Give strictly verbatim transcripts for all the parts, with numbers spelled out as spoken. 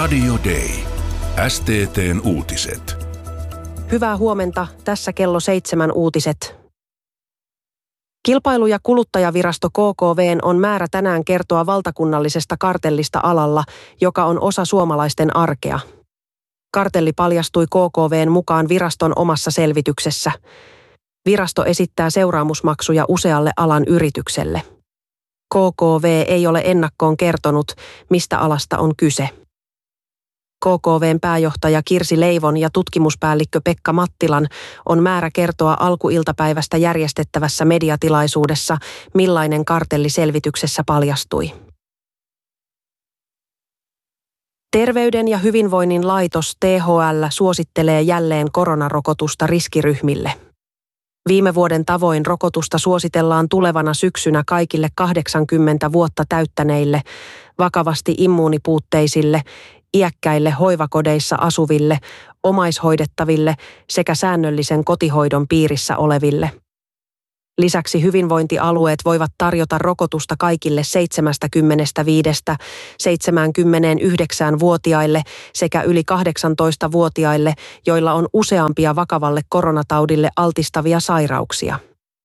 Radio Day. S T T:n uutiset. Hyvää huomenta. Tässä kello seitsemän uutiset. Kilpailu- ja kuluttajavirasto K K V:n on määrä tänään kertoa valtakunnallisesta kartellista alalla, joka on osa suomalaisten arkea. Kartelli paljastui K K V:n mukaan viraston omassa selvityksessä. Virasto esittää seuraamusmaksuja usealle alan yritykselle. K K V ei ole ennakkoon kertonut, mistä alasta on kyse. K K V:n pääjohtaja Kirsi Leivon ja tutkimuspäällikkö Pekka Mattilan on määrä kertoa alkuiltapäivästä järjestettävässä mediatilaisuudessa, millainen kartelli selvityksessä paljastui. Terveyden ja hyvinvoinnin laitos T H L suosittelee jälleen koronarokotusta riskiryhmille. Viime vuoden tavoin rokotusta suositellaan tulevana syksynä kaikille kahdeksankymmentä vuotta täyttäneille, vakavasti immuunipuutteisille, iäkkäille hoivakodeissa asuville, omaishoidettaville sekä säännöllisen kotihoidon piirissä oleville. Lisäksi hyvinvointialueet voivat tarjota rokotusta kaikille seitsemänkymmentäviisi seitsemänkymmentäyhdeksän-vuotiaille sekä yli kahdeksantoista-vuotiaille, joilla on useampia vakavalle koronataudille altistavia sairauksia.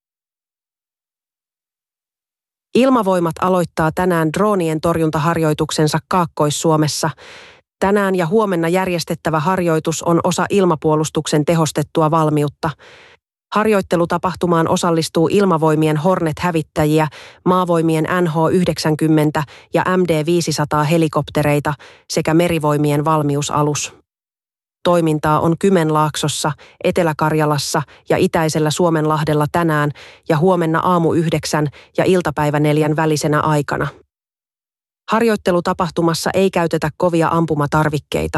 Ilmavoimat aloittaa tänään droonien torjuntaharjoituksensa Kaakkois-Suomessa. Tänään ja huomenna järjestettävä harjoitus on osa ilmapuolustuksen tehostettua valmiutta. Harjoittelutapahtumaan osallistuu Ilmavoimien Hornet-hävittäjiä, Maavoimien N H yhdeksänkymmentä ja M D viisisataa helikoptereita sekä Merivoimien valmiusalus. Toimintaa on Kymenlaaksossa, Etelä-Karjalassa ja Itäisellä Suomenlahdella tänään ja huomenna aamu yhdeksän ja iltapäivä neljän välisenä aikana. Harjoittelutapahtumassa ei käytetä kovia ampumatarvikkeita.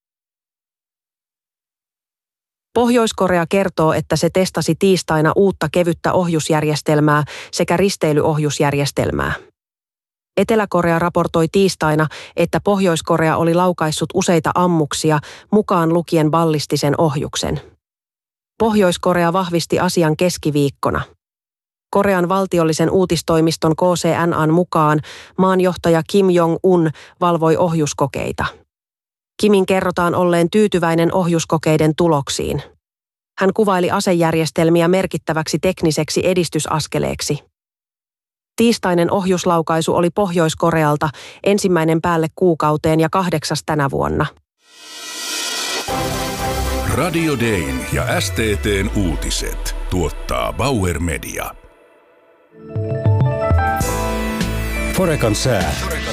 Pohjois-Korea kertoo, että se testasi tiistaina uutta kevyttä ohjusjärjestelmää sekä risteilyohjusjärjestelmää. Etelä-Korea raportoi tiistaina, että Pohjois-Korea oli laukaissut useita ammuksia, mukaan lukien ballistisen ohjuksen. Pohjois-Korea vahvisti asian keskiviikkona. Korean valtiollisen uutistoimiston K C N A:n mukaan maanjohtaja Kim Jong-un valvoi ohjuskokeita. Kimin kerrotaan olleen tyytyväinen ohjuskokeiden tuloksiin. Hän kuvaili asejärjestelmiä merkittäväksi tekniseksi edistysaskeleeksi. Tiistainen ohjuslaukaisu oli Pohjois-Korealta ensimmäinen päälle kuukauteen ja kahdeksas tänä vuonna. Radio Dayn ja S T T:n uutiset tuottaa Bauer Media. Forekan sää.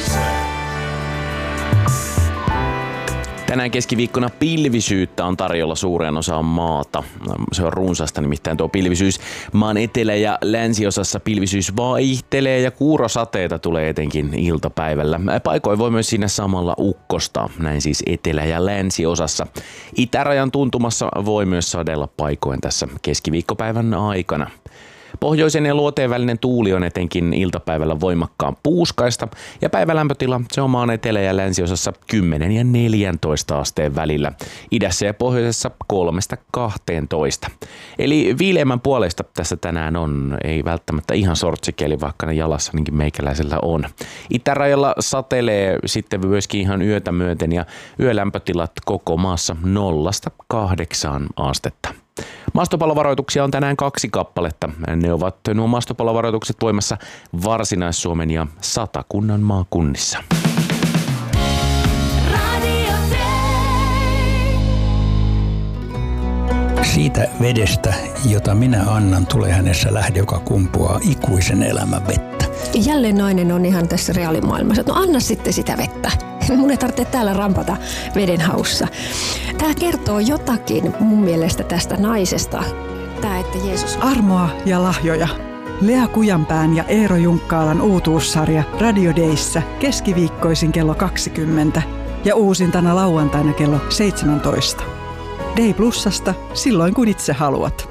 Tänään keskiviikkona pilvisyyttä on tarjolla suureen osaan maata. Se on runsasta nimittäin tuo pilvisyys. Maan etelä- ja länsiosassa pilvisyys vaihtelee ja kuurosateita tulee etenkin iltapäivällä. Paikoin voi myös siinä samalla ukkosta, näin siis etelä- ja länsiosassa. Itärajan tuntumassa voi myös sadella paikoin tässä keskiviikkopäivän aikana. Pohjoisen ja luoteen välinen tuuli on etenkin iltapäivällä voimakkaan puuskaista ja päivälämpötila se on maan etelä- ja länsiosassa kymmenen ja neljäntoista asteen välillä. Idässä ja pohjoisessa kolmesta kahteentoista. Eli viileämmän puolesta tässä tänään on, ei välttämättä ihan sortsikeli, vaikka ne jalassa ainakin meikäläisellä on. Itärajalla satelee sitten myöskin ihan yötä myöten ja yölämpötilat koko maassa nollasta kahdeksaan astetta. Maastopallovaroituksia on tänään kaksi kappaletta. Ne ovat nuo maastopallovaroitukset voimassa Varsinais-Suomen ja Satakunnan maakunnissa. Siitä vedestä, jota minä annan, tulee hänessä lähde, joka kumpuaa ikuisen elämän vettä. Jälleen nainen on ihan tässä reaalimaailmassa, että no anna sitten sitä vettä. Mun ei tarvitse täällä rampata veden haussa. Tämä kertoo jotakin mun mielestä tästä naisesta. Tämä, että Jeesus... Armoa ja lahjoja. Lea Kujanpään ja Eero Junkkaalan uutuussarja Radio Dayssä keskiviikkoisin kello kaksikymmentä ja uusintana lauantaina kello seitsemäntoista. Day Plusasta silloin kun itse haluat.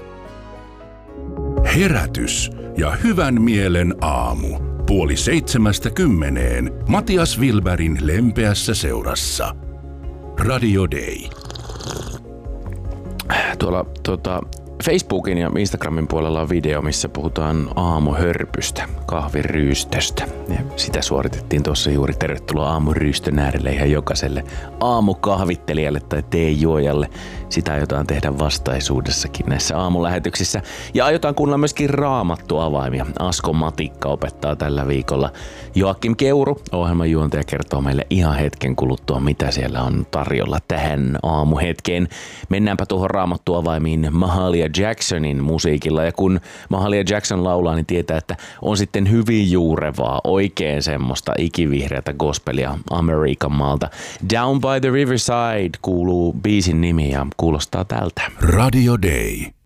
Herätys ja hyvän mielen aamu. Puoli seitsemästä kymmeneen Matias Wilbergin lempeässä seurassa. Radio Day. Tuolla tuota, Facebookin ja Instagramin puolella on video, missä puhutaan aamuhörpystä, kahviryystöstä. Ja sitä suoritettiin tuossa juuri. Tervetuloa aamuryystön äärelle ihan jokaiselle aamukahvittelijalle tai teejuojalle. Sitä aiotaan tehdä vastaisuudessakin näissä aamulähetyksissä. Ja aiotaan kuunnella myöskin raamattuavaimia. Asko Matikka opettaa tällä viikolla. Joakim Keuru, ohjelmanjuontaja, kertoo meille ihan hetken kuluttua, mitä siellä on tarjolla tähän aamuhetkeen. Mennäänpä tuohon raamattuavaimiin Mahalia Jacksonin musiikilla. Ja kun Mahalia Jackson laulaa, niin tietää, että on sitten hyvin juurevaa, oikein semmoista ikivihreätä gospelia Amerikan maalta. Down by the Riverside kuuluu biisin nimi ja kuulostaa tältä. Radio Day.